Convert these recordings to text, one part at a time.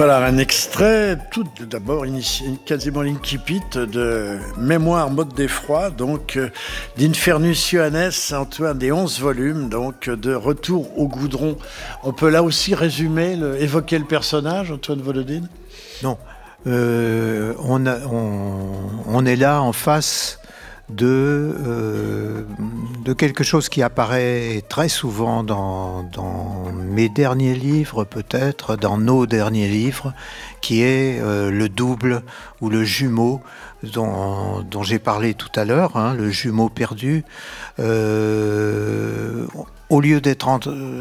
Voilà un extrait, tout d'abord quasiment l'incipit de Mémoire mode d'effroi, donc d'Infernus Johannes, Antoine, des 11 volumes, donc de Retour au goudron. On peut là aussi résumer, évoquer le personnage, Antoine Volodine ? Non, on est là en face de quelque chose qui apparaît très souvent dans mes derniers livres, peut-être, dans nos derniers livres, qui est le double ou le jumeau dont j'ai parlé tout à l'heure, hein, le jumeau perdu. Au lieu d'être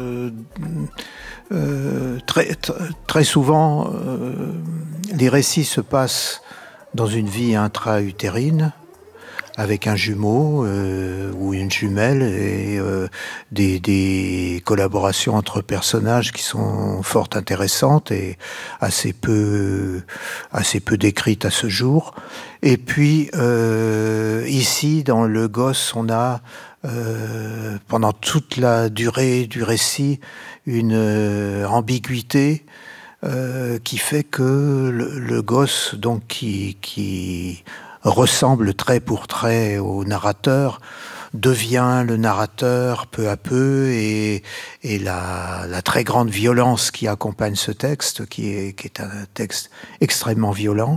très souvent, les récits se passent dans une vie intra-utérine, avec un jumeau ou une jumelle et des collaborations entre personnages qui sont fort intéressantes et assez peu décrites à ce jour. Et puis ici, dans Le Gosse, on a pendant toute la durée du récit une ambiguïté qui fait que le gosse, donc qui ressemble trait pour trait au narrateur, devient le narrateur peu à peu, et la très grande violence qui accompagne ce texte, qui est un texte extrêmement violent,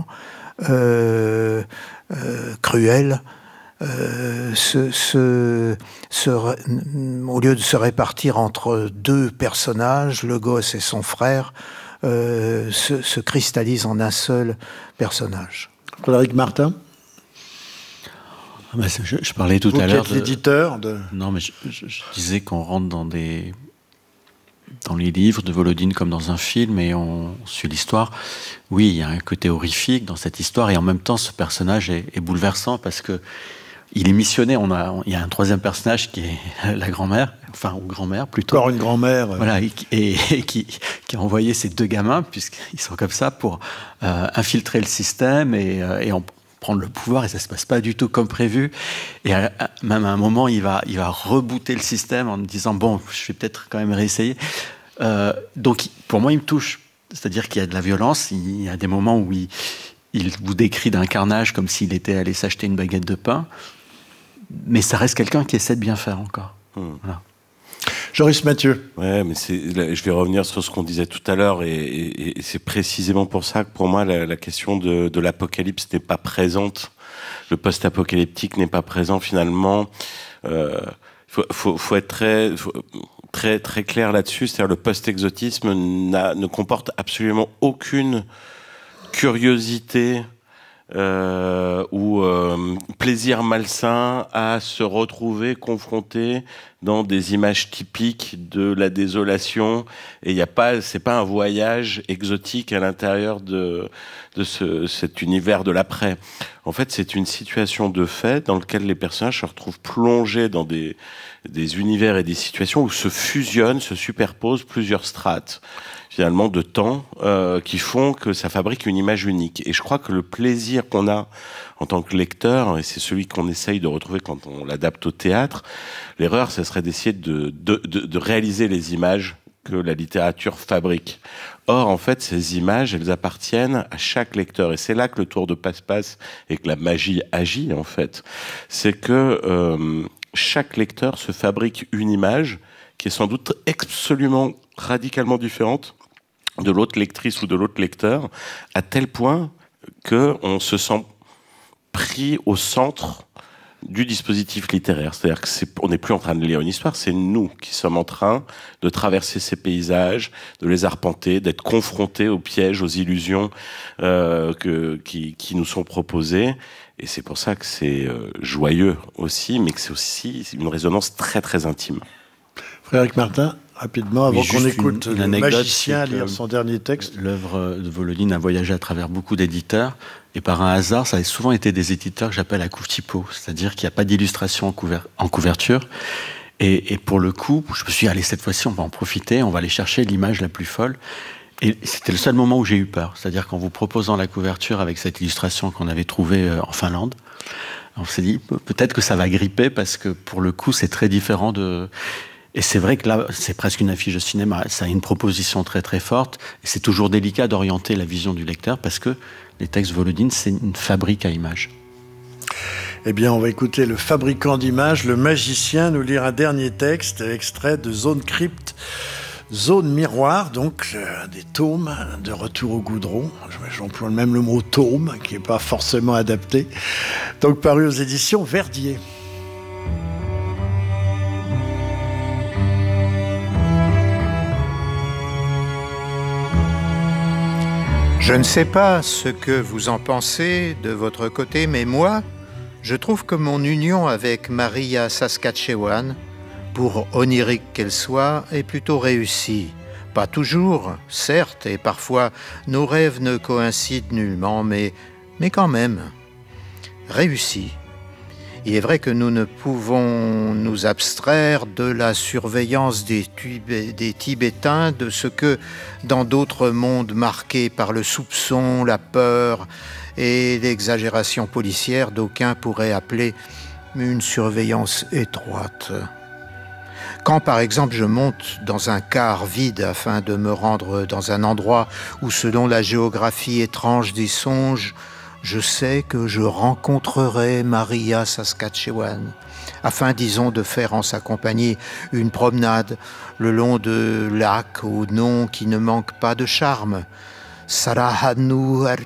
cruel, au lieu de se répartir entre deux personnages, le gosse et son frère, se cristallise en un seul personnage. Frédéric Martin ? Je parlais tout à l'heure de l'éditeur de... Non, mais je disais qu'on rentre dans les livres de Volodine comme dans un film et on suit l'histoire. Oui, il y a un côté horrifique dans cette histoire et en même temps, ce personnage est bouleversant parce que il est missionné. Il y a un troisième personnage qui est la grand-mère, ou grand-mère plutôt. Encore une grand-mère. Voilà, et qui a envoyé ces deux gamins, puisqu'ils sont comme ça, pour infiltrer le système et en prendre le pouvoir, et ça se passe pas du tout comme prévu. Et même à un moment, il va rebooter le système en disant bon, je vais peut-être quand même réessayer. Donc, pour moi, il me touche. C'est-à-dire qu'il y a de la violence. Il y a des moments où il vous décrit d'un carnage comme s'il était allé s'acheter une baguette de pain. Mais ça reste quelqu'un qui essaie de bien faire encore. Voilà. Joris Mathieu. Ouais, mais je vais revenir sur ce qu'on disait tout à l'heure, et c'est précisément pour ça que pour moi la question de l'apocalypse n'est pas présente. Le post-apocalyptique n'est pas présent finalement. Faut être très clair là-dessus. C'est-à-dire le post-exotisme ne comporte absolument aucune curiosité ou plaisir malsain à se retrouver confronté dans des images typiques de la désolation, et c'est pas un voyage exotique à l'intérieur de cet univers de l'après. En fait, c'est une situation de fait dans laquelle les personnages se retrouvent plongés dans des univers et des situations où se fusionnent, se superposent plusieurs strates finalement de temps qui font que ça fabrique une image unique. Et je crois que le plaisir qu'on a en tant que lecteur, et c'est celui qu'on essaye de retrouver quand on l'adapte au théâtre, l'erreur, ça serait d'essayer de réaliser les images que la littérature fabrique. Or, en fait, ces images, elles appartiennent à chaque lecteur. Et c'est là que le tour de passe-passe et que la magie agit, en fait. C'est que chaque lecteur se fabrique une image qui est sans doute absolument radicalement différente de l'autre lectrice ou de l'autre lecteur, à tel point qu'on se sent pris au centre du dispositif littéraire. C'est-à-dire qu'on n'est plus en train de lire une histoire, c'est nous qui sommes en train de traverser ces paysages, de les arpenter, d'être confrontés aux pièges, aux illusions qui nous sont proposées. Et c'est pour ça que c'est joyeux aussi, mais que c'est aussi une résonance très très intime. Frédéric Martin, rapidement, avant qu'on écoute une le anecdote, magicien lire son dernier texte. L'œuvre de Volodine a voyagé à travers beaucoup d'éditeurs, et par un hasard, ça a souvent été des éditeurs que j'appelle à couve typo, c'est-à-dire qu'il n'y a pas d'illustration en couverture. Et pour le coup, je me suis dit, allez, cette fois-ci, on va en profiter, on va aller chercher l'image la plus folle. Et c'était le seul moment où j'ai eu peur, c'est-à-dire qu'en vous proposant la couverture avec cette illustration qu'on avait trouvée en Finlande, on s'est dit, peut-être que ça va gripper, parce que pour le coup, c'est très différent de... Et c'est vrai que là, c'est presque une affiche de cinéma. Ça a une proposition très très forte. Et c'est toujours délicat d'orienter la vision du lecteur parce que les textes Volodine, c'est une fabrique à images. Eh bien, on va écouter le fabricant d'images, le magicien, nous lire un dernier texte, extrait de Zone Crypte, Zone Miroir, donc des tomes de Retour au Goudron. J'emploie même le mot tome, qui n'est pas forcément adapté. Donc paru aux éditions Verdier. Je ne sais pas ce que vous en pensez de votre côté, mais moi, je trouve que mon union avec Maria Saskatchewan, pour onirique qu'elle soit, est plutôt réussie. Pas toujours, certes, et parfois nos rêves ne coïncident nullement, mais quand même, réussie. Il est vrai que nous ne pouvons nous abstraire de la surveillance des Tibétains, de ce que, dans d'autres mondes marqués par le soupçon, la peur et l'exagération policière, d'aucuns pourraient appeler une surveillance étroite. Quand, par exemple, je monte dans un car vide afin de me rendre dans un endroit où, selon la géographie étrange des songes, je sais que je rencontrerai Maria Saskatchewan, afin, disons, de faire en sa compagnie une promenade le long de lacs aux noms qui ne manquent pas de charme. Sarahanuert,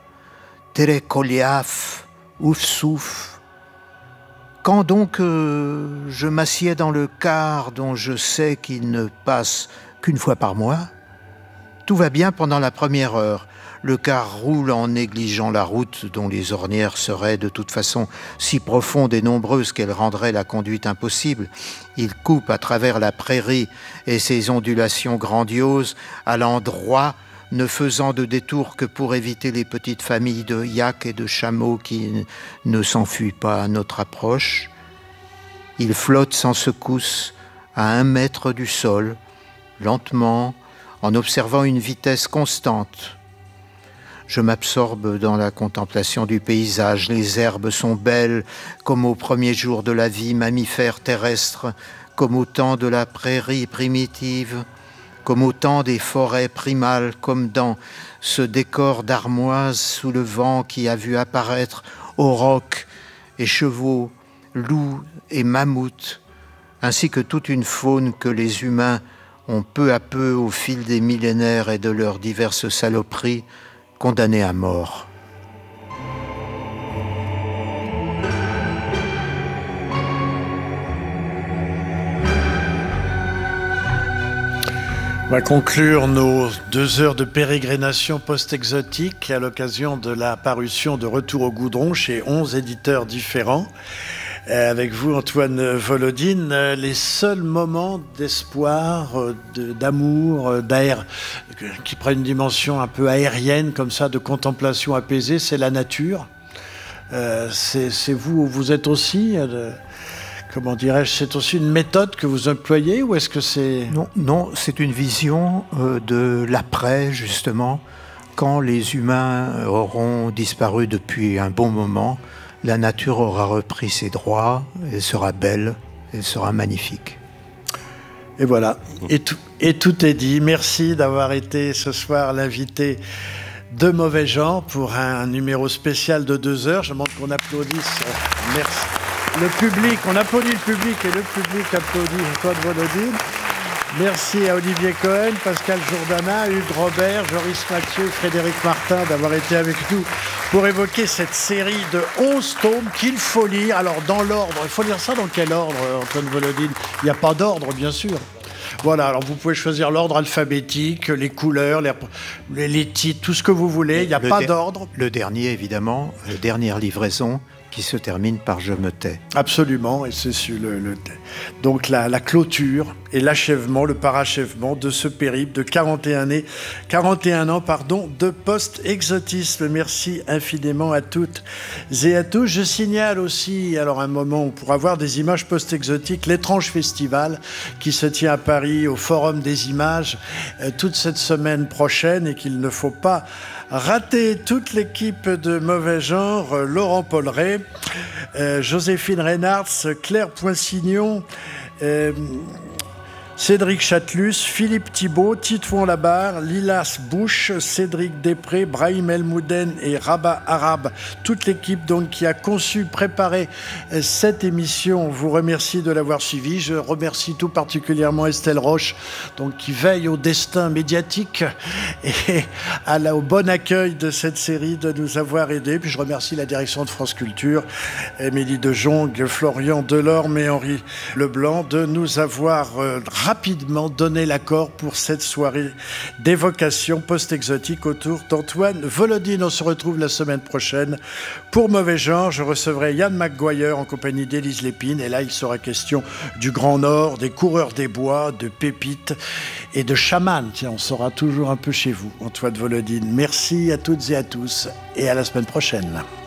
Terekoliaf, Oufsouf. Quand donc je m'assieds dans le car dont je sais qu'il ne passe qu'une fois par mois, tout va bien pendant la première heure. Le car roule en négligeant la route dont les ornières seraient de toute façon si profondes et nombreuses qu'elles rendraient la conduite impossible. Il coupe à travers la prairie et ses ondulations grandioses, allant droit, ne faisant de détour que pour éviter les petites familles de yaks et de chameaux qui ne s'enfuient pas à notre approche. Il flotte sans secousse à 1 mètre du sol, lentement, en observant une vitesse constante. Je m'absorbe dans la contemplation du paysage. Les herbes sont belles, comme aux premiers jours de la vie mammifère terrestre, comme au temps de la prairie primitive, comme au temps des forêts primales, comme dans ce décor d'armoise sous le vent qui a vu apparaître aurochs et chevaux, loups et mammouths, ainsi que toute une faune que les humains ont peu à peu, au fil des millénaires et de leurs diverses saloperies, condamnés à mort. On va conclure nos 2 heures de pérégrination post-exotique à l'occasion de la parution de Retour au Goudron chez 11 éditeurs différents. Avec vous, Antoine Volodine, les seuls moments d'espoir, d'amour, qui prennent une dimension un peu aérienne, comme ça, de contemplation apaisée, c'est la nature. C'est vous êtes aussi, comment dirais-je, c'est aussi une méthode que vous employez, ou est-ce que c'est... Non, c'est une vision de l'après, justement, quand les humains auront disparu depuis un bon moment. La nature aura repris ses droits, elle sera belle, elle sera magnifique. Et voilà, et tout est dit. Merci d'avoir été ce soir l'invité de Mauvais Genre pour un numéro spécial de 2 heures. Je demande qu'on applaudisse. Merci. Le public, on applaudit le public et le public applaudit Antoine Volodine. Merci à Olivier Cohen, Pascal Jourdana, Hugues Robert, Joris Mathieu, Frédéric Martin d'avoir été avec nous pour évoquer cette série de 11 tomes qu'il faut lire. Alors, dans l'ordre, il faut lire ça dans quel ordre, Antoine Volodine? Il n'y a pas d'ordre, bien sûr. Voilà, alors vous pouvez choisir l'ordre alphabétique, les couleurs, les titres, tout ce que vous voulez. Il n'y a pas d'ordre. Le dernier, évidemment, la dernière livraison, qui se termine par « Je me tais ». Absolument, et c'est sur donc la clôture et l'achèvement, le parachèvement de ce périple de 41 ans de post-exotisme. Merci infiniment à toutes et à tous. Je signale aussi, alors un moment où on pourra voir des images post-exotiques, l'étrange festival qui se tient à Paris au Forum des images toute cette semaine prochaine et qu'il ne faut pas rater. Toute l'équipe de Mauvais Genre, Laurent Polleret, Joséphine Reynards, Claire Poinsignon, Cédric Chatelus, Philippe Thibault, Titouan Labarre, Lilas Bouche, Cédric Després, Brahim Elmouden et Rabat Arabe. Toute l'équipe donc qui a conçu, préparé cette émission, on vous remercie de l'avoir suivi. Je remercie tout particulièrement Estelle Roche, donc qui veille au destin médiatique et au bon accueil de cette série, de nous avoir aidés. Puis je remercie la direction de France Culture, Émilie de Jong, Florian Delorme et Henri Leblanc de nous avoir rapidement donné l'accord pour cette soirée d'évocation post-exotique autour d'Antoine Volodine. On se retrouve la semaine prochaine. Pour Mauvais Genre, je recevrai Yann McGuire en compagnie d'Élise Lépine. Et là, il sera question du Grand Nord, des coureurs des bois, de pépites et de chamans. Tiens, on sera toujours un peu chez vous, Antoine Volodine. Merci à toutes et à tous et à la semaine prochaine.